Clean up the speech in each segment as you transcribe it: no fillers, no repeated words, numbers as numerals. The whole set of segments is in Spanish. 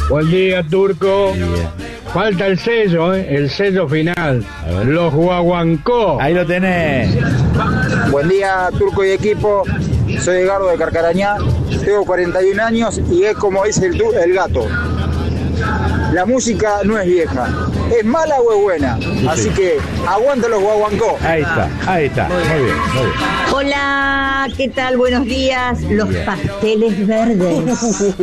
Buen día, Turco. Bien. Falta el sello, el sello final. Los guaguancó. Ahí lo tenés. Buen día, Turco y equipo. Soy Edgardo de Carcarañá. Tengo 41 años y es como dice el gato. La música no es vieja. ¿Es mala o es buena? Así que aguanta los guaguancó. Ahí está. Muy bien. Hola, ¿qué tal? Buenos días. Los pasteles verdes.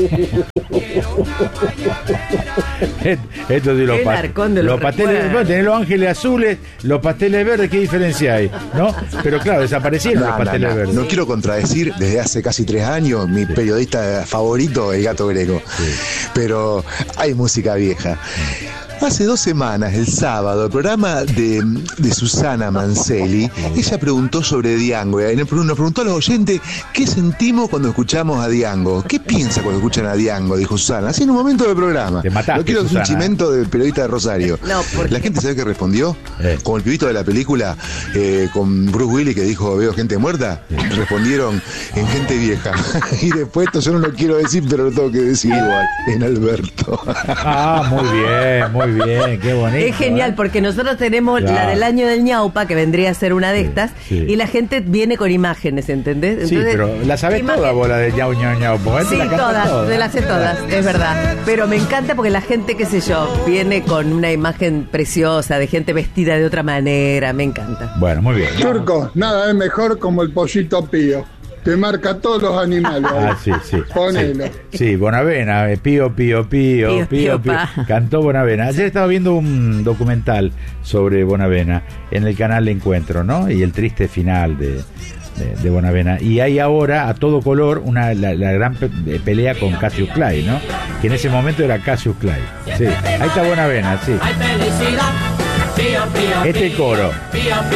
Esto de los El arcón de los pasteles, recuerdos. bueno, tenés los ángeles azules, los pasteles verdes, ¿qué diferencia hay? ¿No? Pero claro, desaparecieron los pasteles verdes. No quiero contradecir desde hace casi 3 años mi periodista favorito, el Gato Greco. Pero hay música vieja. Hace 2 semanas, el sábado, el programa de Susana Mancelli, ella preguntó sobre Diango. Y nos preguntó a los oyentes qué sentimos cuando escuchamos a Diango. ¿Qué piensa cuando escuchan a Diango? Dijo Susana, así en un momento del programa. Te mataste, Lo quiero hacer un Susana, chimento del periodista de Rosario. No, ¿por qué? La gente sabe qué respondió. Como el pibito de la película con Bruce Willis que dijo veo gente muerta. Respondieron en gente vieja. Y después esto yo no lo quiero decir, pero lo tengo que decir igual. En Alberto. Ah, muy bien, qué bonito. Es genial porque nosotros tenemos Claro. la del año del ñaupa, que vendría a ser una de estas, sí. y la gente viene con imágenes, ¿entendés? Sí, pero la sabés toda vos, la de ñau, ñau, ñau. Porque Sí, la cantás todas, toda. te las sé todas, es verdad. Pero me encanta porque la gente, qué sé yo, viene con una imagen preciosa, de gente vestida de otra manera, me encanta. Bueno, muy bien. Turco, nada es mejor como el pollito pío. Te marca todos los animales. Ah, sí. Ponelo. Sí, Bonavena, pío, pa. cantó Bonavena. Ayer estaba viendo un documental sobre Bonavena en el canal Encuentro, ¿no? Y el triste final de Bonavena. Y hay ahora, a todo color, la gran pelea con Cassius Clay, ¿no? Que en ese momento era Cassius Clay. Sí, ahí está Bonavena, sí. Este es el coro.